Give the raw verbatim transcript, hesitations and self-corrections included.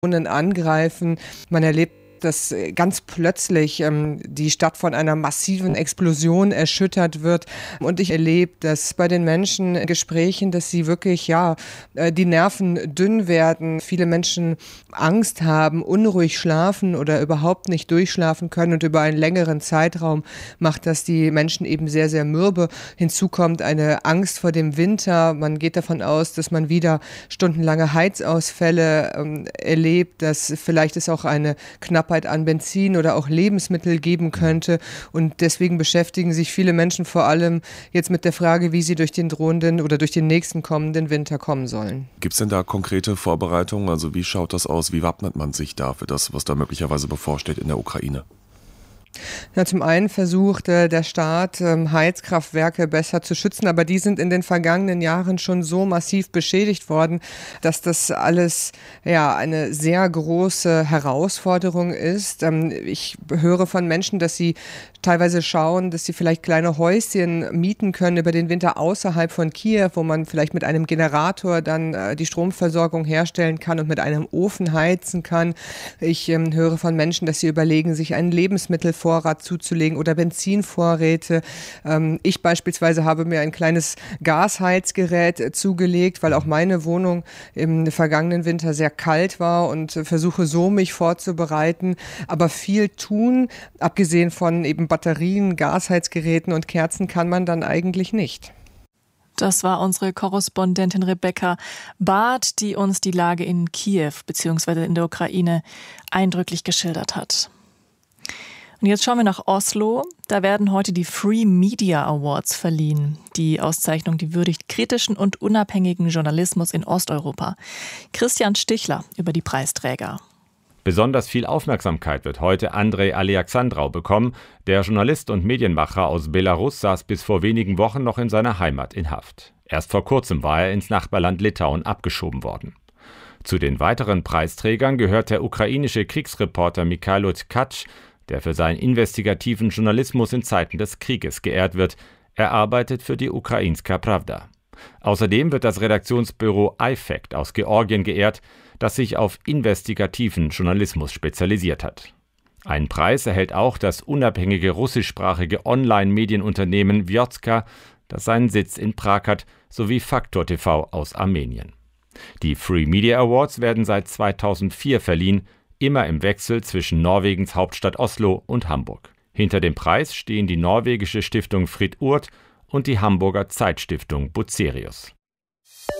angreifen. Man erlebt, dass ganz plötzlich ähm, die Stadt von einer massiven Explosion erschüttert wird. Und ich erlebe, dass bei den Menschen in Gesprächen, dass sie wirklich, ja, äh, die Nerven dünn werden. Viele Menschen Angst haben, unruhig schlafen oder überhaupt nicht durchschlafen können. Und über einen längeren Zeitraum macht das die Menschen eben sehr, sehr mürbe. Hinzu kommt eine Angst vor dem Winter. Man geht davon aus, dass man wieder stundenlange Heizausfälle ähm, erlebt, dass vielleicht es auch eine knappe an Benzin oder auch Lebensmittel geben könnte. Und deswegen beschäftigen sich viele Menschen vor allem jetzt mit der Frage, wie sie durch den drohenden oder durch den nächsten kommenden Winter kommen sollen. Gibt es denn da konkrete Vorbereitungen? Also wie schaut das aus? Wie wappnet man sich da für das, was da möglicherweise bevorsteht in der Ukraine? Ja, zum einen versucht äh, der Staat, ähm, Heizkraftwerke besser zu schützen, aber die sind in den vergangenen Jahren schon so massiv beschädigt worden, dass das alles ja eine sehr große Herausforderung ist. Ähm, ich höre von Menschen, dass sie teilweise schauen, dass sie vielleicht kleine Häuschen mieten können über den Winter außerhalb von Kiew, wo man vielleicht mit einem Generator dann äh, die Stromversorgung herstellen kann und mit einem Ofen heizen kann. Ich ähm, höre von Menschen, dass sie überlegen, sich einen Lebensmittelvorrat zuzulegen oder Benzinvorräte. Ähm, ich beispielsweise habe mir ein kleines Gasheizgerät äh, zugelegt, weil auch meine Wohnung im vergangenen Winter sehr kalt war und äh, versuche so mich vorzubereiten. Aber viel tun, abgesehen von eben Batterien, Gasheizgeräten und Kerzen, kann man dann eigentlich nicht. Das war unsere Korrespondentin Rebecca Barth, die uns die Lage in Kiew bzw. in der Ukraine eindrücklich geschildert hat. Und jetzt schauen wir nach Oslo. Da werden heute die Free Media Awards verliehen. Die Auszeichnung, die würdigt kritischen und unabhängigen Journalismus in Osteuropa. Christian Stichler über die Preisträger. Besonders viel Aufmerksamkeit wird heute Andrei Alexandrau bekommen. Der Journalist und Medienmacher aus Belarus saß bis vor wenigen Wochen noch in seiner Heimat in Haft. Erst vor kurzem war er ins Nachbarland Litauen abgeschoben worden. Zu den weiteren Preisträgern gehört der ukrainische Kriegsreporter Mikhailo Tkach, der für seinen investigativen Journalismus in Zeiten des Krieges geehrt wird. Er arbeitet für die Ukrainska Pravda. Außerdem wird das Redaktionsbüro iFact aus Georgien geehrt, das sich auf investigativen Journalismus spezialisiert hat. Einen Preis erhält auch das unabhängige russischsprachige Online-Medienunternehmen Vjotka, das seinen Sitz in Prag hat, sowie Faktor T V aus Armenien. Die Free Media Awards werden seit zweitausendvier verliehen, immer im Wechsel zwischen Norwegens Hauptstadt Oslo und Hamburg. Hinter dem Preis stehen die norwegische Stiftung Fritt Urt und die Hamburger Zeitstiftung Bucerius.